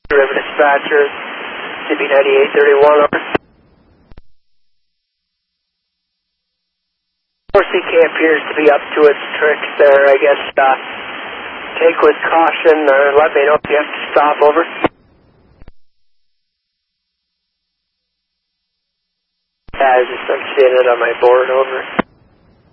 River Dispatcher, CB 9831, over. CK appears to be up to its tricks there, I guess. Take with caution, or let me know if you have to stop, over. Yeah, I'm seeing it on my board, over.